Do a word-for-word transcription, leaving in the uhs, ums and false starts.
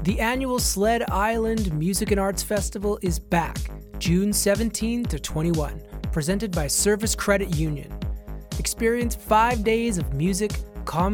The annual Sled Island Music and Arts Festival is back, June seventeenth to twenty-first, presented by Service Credit Union. Experience five days of music, comedy,